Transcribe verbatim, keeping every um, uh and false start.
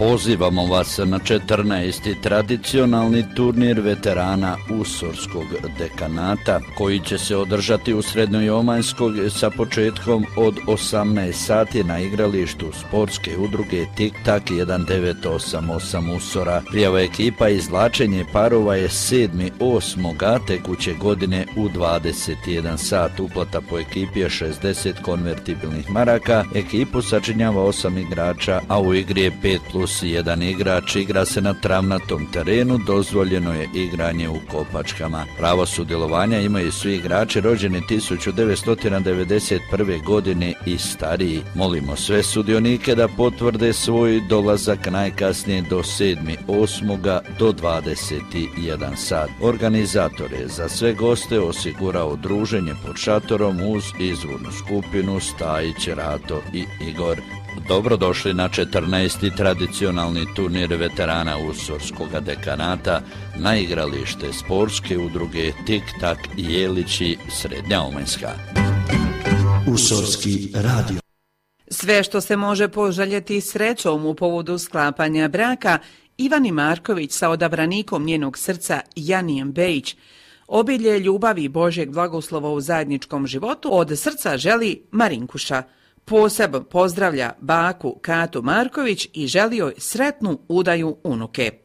Pozivamo vas na četrnaesti tradicionalni turnir veterana Usorskog dekanata, koji će se održati u Srednjoj Omanjskog sa početkom od osamnaest sati na igralištu sportske udruge Tik Tak jedan devet osam osam Usora. Prijava ekipa i izvlačenje parova je sedmog osmoga tekuće godine u dvadeset jedan sat. Uplata po ekipi je šezdeset konvertibilnih maraka. Ekipu sačinjava osam igrača, a u igri je pet plus jedan igrač. Igra se na travnatom terenu, dozvoljeno je igranje u kopačkama. Pravo sudjelovanja imaju svi igrači rođeni tisuću devetsto devedeset prve. godine i stariji. Molimo sve sudionike da potvrde svoj dolazak najkasnije do sedmog osmoga do dvadeset jedan sat. Organizator je za sve goste osigurao druženje pod šatorom uz izvornu skupinu Stajić, Rato i Igor. Dobrodošli na četrnaesti tradicionalni turnir veterana Usorskog dekanata na igralište sportske udruge Tik Tak Jelići, Srednja Omanjska. Usorski radio. Sve što se može poželjeti srećom u povodu sklapanja braka, Ivani Marković sa odabranikom njenog srca Janijem Bejić, obilje ljubavi Božjeg blagoslova u zajedničkom životu, od srca želi Marinkuša. Posebno pozdravlja baku Katu Marković i želi joj sretnu udaju unuke.